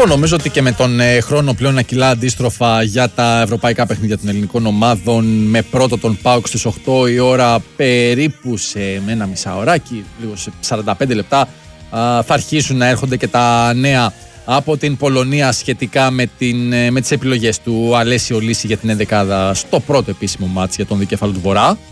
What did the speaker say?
Λοιπόν, νομίζω ότι και με τον χρόνο πλέον να κυλά αντίστροφα για τα ευρωπαϊκά παιχνίδια των ελληνικών ομάδων, με πρώτο τον ΠΑΟΚ στις 8 η ώρα, περίπου σε ένα μισάωράκι, λίγο σε 45 λεπτά, θα αρχίσουν να έρχονται και τα νέα από την Πολωνία σχετικά με τις επιλογές του Αλέσιο Λύση για την 11η στο πρώτο επίσημο μάτς για τον δικέφαλο του Βορρά.